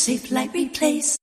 Safe Light Replace.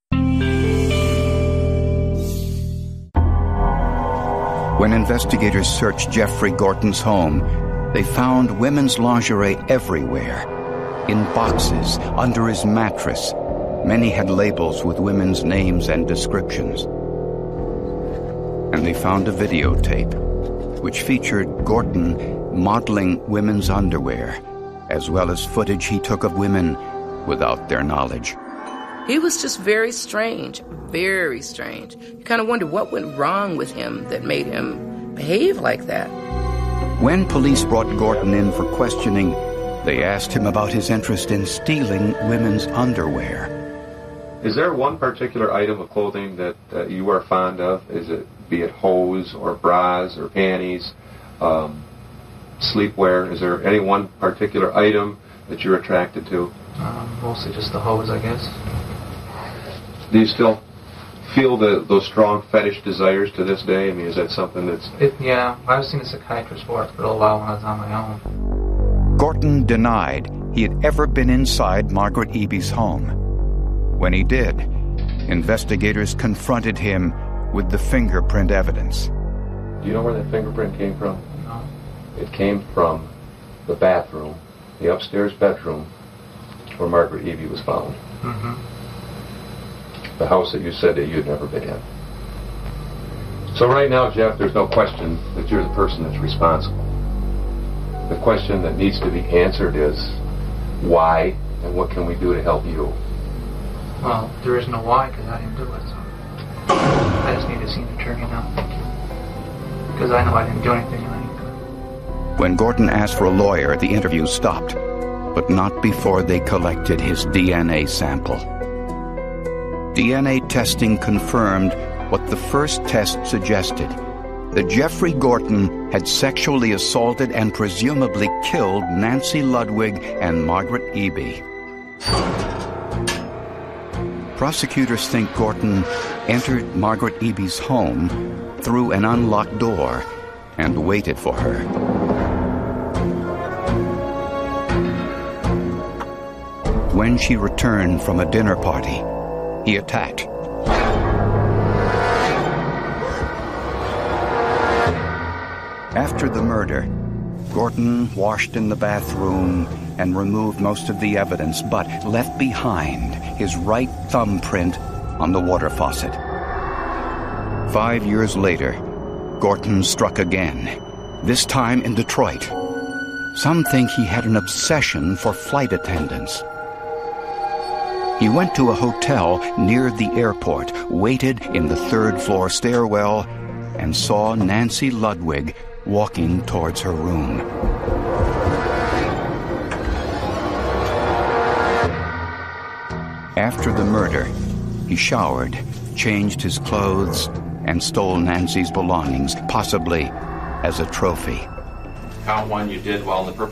When investigators searched Jeffrey Gorton's home, they found women's lingerie everywhere. In boxes, under his mattress. Many had labels with women's names and descriptions. And they found a videotape, which featured Gorton modeling women's underwear, as well as footage he took of women without their knowledge. He was just very strange, very strange. You kind of wonder what went wrong with him that made him behave like that. When police brought Gorton in for questioning, they asked him about his interest in stealing women's underwear. Is there one particular item of clothing that you are fond of? Be it hose or bras or panties, sleepwear? Is there any one particular item that you're attracted to? Mostly just the hose, I guess. Do you still feel those strong fetish desires to this day? I mean, is that something that's... Yeah, I was seeing a psychiatrist for it for a while when I was on my own. Gorton denied he had ever been inside Margaret Eby's home. When he did, investigators confronted him with the fingerprint evidence. Do you know where that fingerprint came from? No. It came from the bathroom, the upstairs bedroom, where Margaret Eby was found. Mm-hmm. The house that you said that you'd never been in. So right now, Jeff, there's no question that you're the person that's responsible. The question that needs to be answered is why, and what can we do to help you? Well, there is no why, because I didn't do it. So I just need to see an attorney now. Because I know I didn't do anything. When Gorton asked for a lawyer, the interview stopped, but not before they collected his DNA sample. DNA testing confirmed what the first test suggested, that Jeffrey Gorton had sexually assaulted and presumably killed Nancy Ludwig and Margaret Eby. Prosecutors think Gorton entered Margaret Eby's home through an unlocked door and waited for her. When she returned from a dinner party, he attacked. After the murder, Gorton washed in the bathroom and removed most of the evidence, but left behind his right thumbprint on the water faucet. 5 years later, Gorton struck again, this time in Detroit. Some think he had an obsession for flight attendants. He went to a hotel near the airport, waited in the third-floor stairwell, and saw Nancy Ludwig walking towards her room. After the murder, he showered, changed his clothes, and stole Nancy's belongings, possibly as a trophy. Count one you did while in the